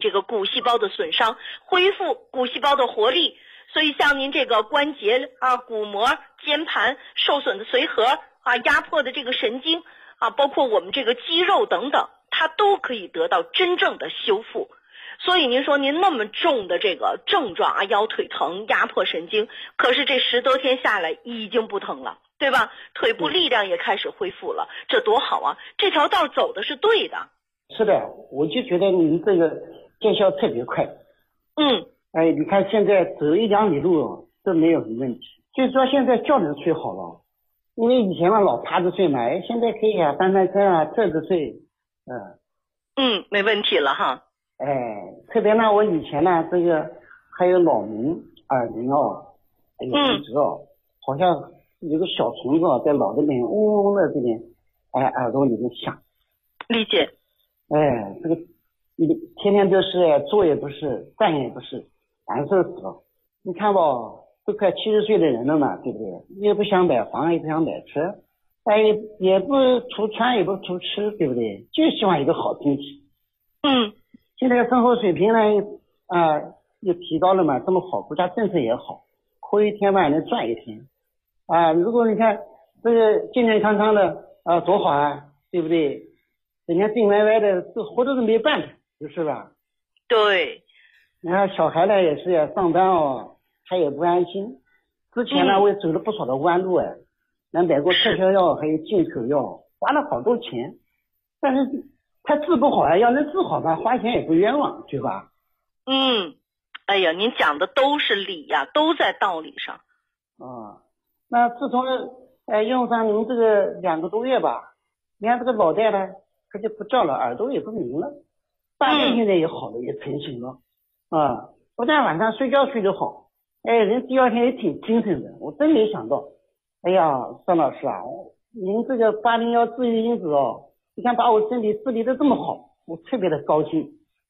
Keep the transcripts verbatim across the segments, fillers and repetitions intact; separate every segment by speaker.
Speaker 1: 这个骨细胞的损伤，恢复骨细胞的活力。所以像您这个关节啊、骨膜、肩盘受损的髓核啊、压迫的这个神经啊，包括我们这个肌肉等等，它都可以得到真正的修复。所以您说您那么重的这个症状啊，腰腿疼、压迫神经，可是这十多天下来已经不疼了，对吧？腿部力量也开始恢复了，这多好啊！这条道走的是对的。
Speaker 2: 是的，我就觉得你这个见效特别快。
Speaker 1: 嗯。
Speaker 2: 哎，你看现在走一两里路都没有什么问题，就是说现在觉着睡好了，因为以前嘛老趴着睡嘛，哎，现在可以啊，翻翻身啊，侧着睡，嗯。
Speaker 1: 嗯，没问题了哈。
Speaker 2: 哎，特别呢，我以前呢，这个还有脑鸣、耳鸣哦，还有一直哦、嗯，好像有个小虫子在脑子里面嗡嗡的这边，哎，耳朵里面响。
Speaker 1: 理解。
Speaker 2: 哎，这个你天天都是坐也不是，站也不是，难受死了。你看吧，都快七十岁的人了嘛，对不对？也不想买房，也不想买车，哎，也不图穿，也不图吃，对不对？就希望一个好身体。
Speaker 1: 嗯。
Speaker 2: 现在生活水平呢，啊、呃，又提高了嘛，这么好，国家政策也好，活一天嘛也能赚一天，啊、呃，如果你看这个健健康康的啊、呃，多好啊，对不对？人家病歪歪的，这活着都没办法，就是吧？
Speaker 1: 对。
Speaker 2: 你看小孩呢也是呀，上班哦，他也不安心。之前呢，嗯、我也走了不少的弯路哎，能买过特效药，还有进口药，花了好多钱，但是他治不好啊，要能治好吧，花钱也不冤枉，对吧？
Speaker 1: 嗯，哎呀，您讲的都是理呀，都在道理上。
Speaker 2: 啊，那自从呃用上你们这个两个多月吧，你看这个脑袋呢，它就不叫了，耳朵也不鸣了，大便现在也好了，也成型了啊，不但晚上睡觉睡得好，哎，人第二天也挺精神的，我真没想到。哎呀，张老师啊，您这个八零幺治愈因子哦，你看把我身体治理的这么好，我特别的高兴。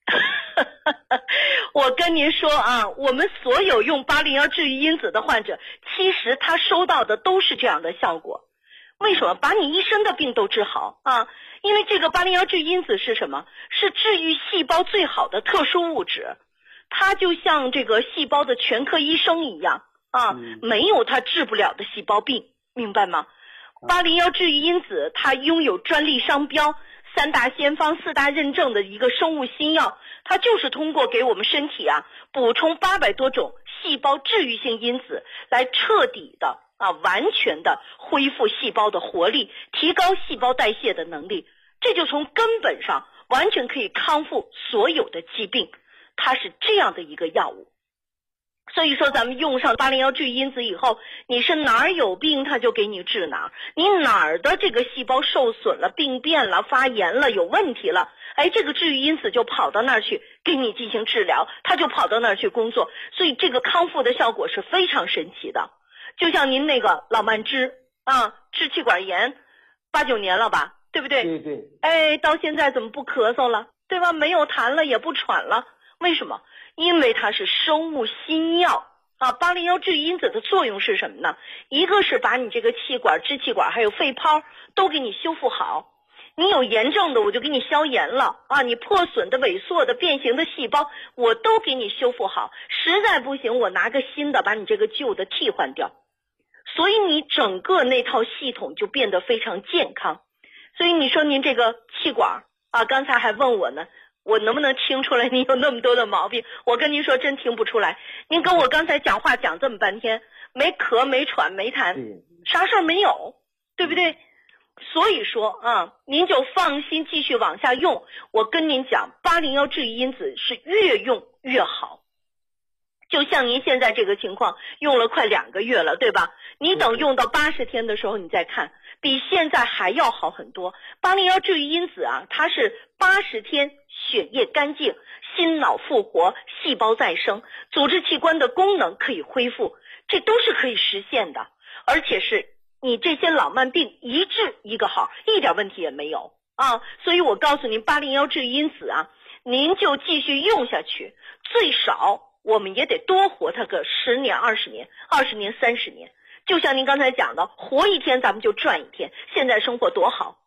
Speaker 1: 我跟您说啊，我们所有用八零幺治愈因子的患者，其实他收到的都是这样的效果。为什么？把你一身的病都治好啊！因为这个八零幺治愈因子是什么？是治愈细胞最好的特殊物质，它就像这个细胞的全科医生一样啊，没有它治不了的细胞病，明白吗？八零幺治愈因子它拥有专利商标、三大先方、四大认证的一个生物新药，它就是通过给我们身体啊补充八百多种细胞治愈性因子，来彻底的啊完全的恢复细胞的活力，提高细胞代谢的能力，这就从根本上完全可以康复所有的疾病，它是这样的一个药物。所以说咱们用上八零幺治愈因子以后，你是哪儿有病它就给你治哪儿，你哪儿的这个细胞受损了、病变了、发炎了、有问题了，哎，这个治愈因子就跑到那儿去给你进行治疗，它就跑到那儿去工作，所以这个康复的效果是非常神奇的。就像您那个老慢支啊，支气管炎八九年了吧，对不对？
Speaker 2: 对对。
Speaker 1: 哎，到现在怎么不咳嗽了，对吧？没有痰了，也不喘了，为什么？因为它是生物新药啊。八零幺治愈因子的作用是什么呢？一个是把你这个气管、支气管还有肺泡都给你修复好，你有炎症的我就给你消炎了啊，你破损的、萎缩的、变形的细胞我都给你修复好，实在不行我拿个新的把你这个旧的替换掉，所以你整个那套系统就变得非常健康。所以你说您这个气管啊，刚才还问我呢，我能不能听出来你有那么多的毛病？我跟您说真听不出来，您跟我刚才讲话讲这么半天，没咳没喘没痰，啥事儿没有，对不对？所以说啊，您就放心继续往下用。我跟您讲，八零幺治愈因子是越用越好。就像您现在这个情况，用了快两个月了，对吧？你等用到八十天的时候，你再看，比现在还要好很多。八零幺治愈因子啊，它是八十天血液干净，心脑复活，细胞再生，组织器官的功能可以恢复，这都是可以实现的，而且是你这些老慢病一治一个好，一点问题也没有啊。所以我告诉您，八零幺治愈因子啊，您就继续用下去，最少我们也得多活它个十年、二十年、二十年、三十年。就像您刚才讲的，活一天咱们就赚一天。现在生活多好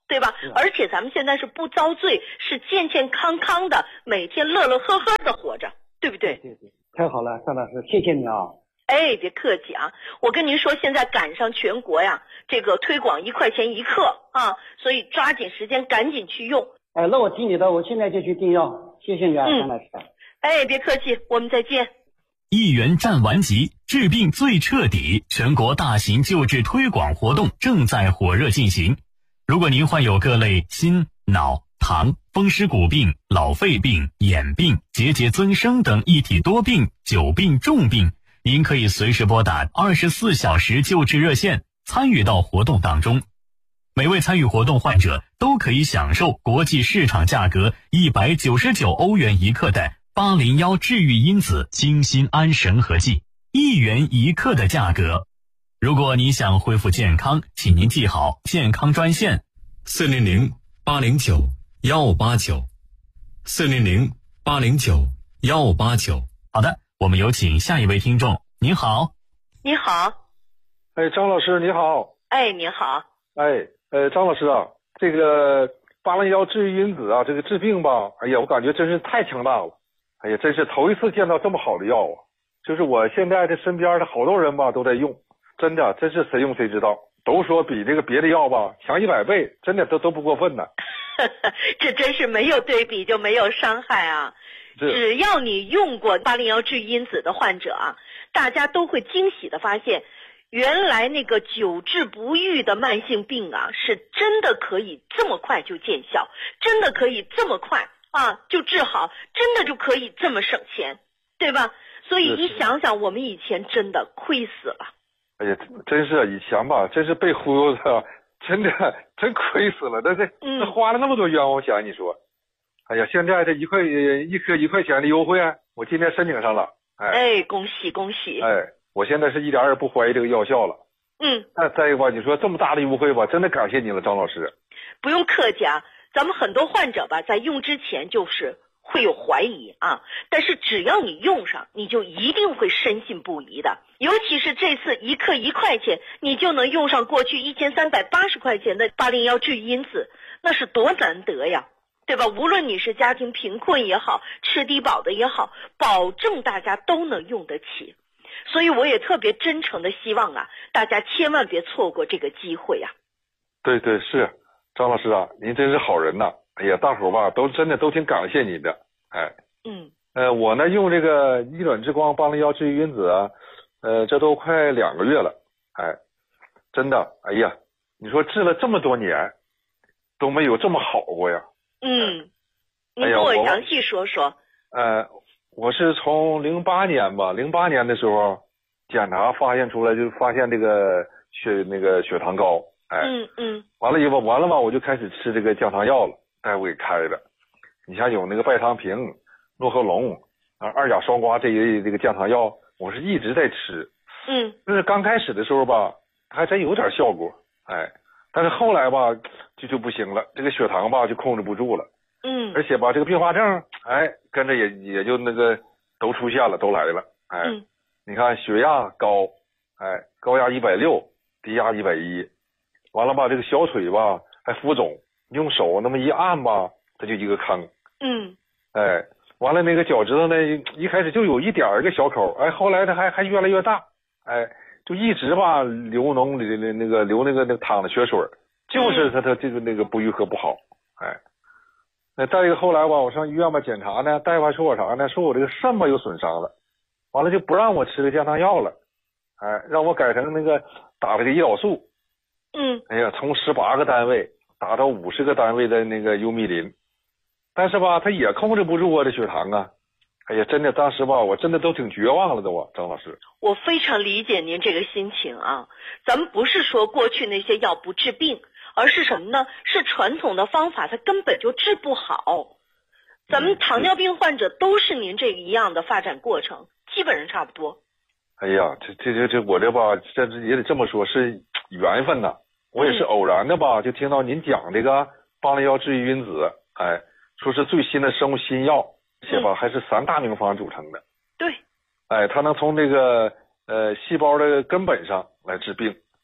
Speaker 1: 对吧？而且咱们现在是不遭罪，是健健康康的，每天乐乐呵呵的活着，对不对？
Speaker 2: 对对，太好了，张老师，谢谢你啊。
Speaker 1: 哎，别客气啊！我跟您说，现在赶上全国呀，这个推广一块钱一克啊，所以抓紧时间，赶紧去用。
Speaker 2: 哎，那我听你的，我现在就去订药，谢谢你啊，
Speaker 1: 嗯、
Speaker 2: 张老师。
Speaker 1: 哎，别客气，我们再见。
Speaker 3: 一元战完级，治病最彻底，全国大型救治推广活动正在火热进行。如果您患有各类心、脑、糖、风湿骨病、老肺病、眼病、结节增生等一体多病、久病重病，您可以随时拨打二十四小时救治热线，参与到活动当中。每位参与活动患者都可以享受国际市场价格一百九十九欧元一克的八零幺治愈因子精心安神合剂，一元一克的价格。如果你想恢复健康，请您记好健康专线四零零八零九幺八九，四零零八零九幺八九。好的，我们有请下一位听众。您好。
Speaker 1: 你好。
Speaker 4: 哎，张老师你好。
Speaker 1: 哎，你好。
Speaker 4: 哎，呃，张老师啊，这个八零幺治愈因子啊，这个治病吧，哎呀，我感觉真是太强大了。哎呀，真是头一次见到这么好的药啊！就是我现在这身边的好多人吧都在用，真的，真是谁用谁知道。都说比这个别的药吧强一百倍，真的都都不过分呢。
Speaker 1: 这真是没有对比就没有伤害啊！只要你用过八零幺治愈因子的患者啊，大家都会惊喜的发现，原来那个久治不愈的慢性病啊，是真的可以这么快就见效，真的可以这么快啊就治好，真的就可以这么省钱，对吧？所以你想想，我们以前真的亏死了。
Speaker 4: 哎呀，真是以前吧，真是被忽悠的，真的真亏死了。那这那花了那么多冤枉钱，你说？哎呀，现在这一块一颗一块钱的优惠，我今天申请上了。哎，
Speaker 1: 哎，恭喜恭喜！
Speaker 4: 哎，我现在是一点也不怀疑这个药效了。
Speaker 1: 嗯。
Speaker 4: 那再一个吧，你说这么大的优惠吧，真的感谢你了，张老师。
Speaker 1: 不用客气啊，咱们很多患者吧，在用之前就是会有怀疑啊，但是只要你用上，你就一定会深信不疑的。尤其是这次一克一块钱，你就能用上过去一千三百八十块钱的八零幺治愈因子，那是多难得呀，对吧？无论你是家庭贫困也好，吃低保的也好，保证大家都能用得起。所以我也特别真诚的希望啊，大家千万别错过这个机会啊。
Speaker 4: 对对是，张老师啊，您真是好人呐！哎呀，大伙吧都真的都挺感谢你的。哎，
Speaker 1: 嗯，
Speaker 4: 呃，我呢用这个益卵之光八零幺治愈因子啊，呃，这都快两个月了。哎，真的，哎呀，你说治了这么多年，都没有这么好过呀。
Speaker 1: 嗯，你跟我详细说说。
Speaker 4: 哎、呃，我是从零八年吧，零八年的时候检查发现出来，就发现这个血那个血糖高。哎，
Speaker 1: 嗯嗯，
Speaker 4: 完了以后，完了吧，我就开始吃这个降糖药了，大夫给开的。你像有那个拜汤平、诺和龙啊、二甲双胍这一这个降糖药，我是一直在吃。
Speaker 1: 嗯，
Speaker 4: 就是刚开始的时候吧，还真有点效果，哎，但是后来吧就就不行了，这个血糖吧就控制不住了。
Speaker 1: 嗯，
Speaker 4: 而且吧这个并发症，哎，跟着也也就那个都出现了，都来了。哎，
Speaker 1: 嗯、
Speaker 4: 你看血压高，哎，高压一百六，低压一百一，完了吧这个小腿吧还浮肿，用手那么一按吧，它就一个坑。
Speaker 1: 嗯，
Speaker 4: 哎，完了那个脚趾头呢，一开始就有一点儿一个小口，哎，后来它还还越来越大，哎，就一直吧流脓流那个流那个那个淌的血水，就是它它这个那个不愈合不好，哎，那再一个后来吧，我上医院吧检查呢，大夫还说我啥呢？说我这个肾吧有损伤了，完了就不让我吃这降糖药了，哎，让我改成那个打这个胰岛素，
Speaker 1: 嗯，
Speaker 4: 哎呀，从十八个单位打到五十个单位的那个优密林。但是吧，他也控制不住我的血糖啊！哎呀，真的，当时吧，我真的都挺绝望了都啊，张老师。
Speaker 1: 我非常理解您这个心情啊。咱们不是说过去那些药不治病，而是什么呢？是传统的方法它根本就治不好。咱们糖尿病患者都是您这一样的发展过程，基本上差不多。
Speaker 4: 哎呀，这这这这我这吧，这也得这么说，是缘分呐。我也是偶然的吧，就听到您讲这个八零幺治愈因子，哎。说是最新的生物新药，而且吧、嗯、还是三大名方组成的。
Speaker 1: 对，
Speaker 4: 哎，它能从这个呃细胞的根本上来治病，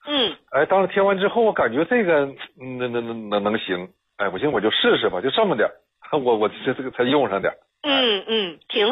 Speaker 1: 嗯，
Speaker 4: 哎，当时贴完之后，我感觉这个嗯能能能能能行，哎，不行我就试试吧，就这么点儿，我我这这个才用上点儿。
Speaker 1: 嗯嗯，挺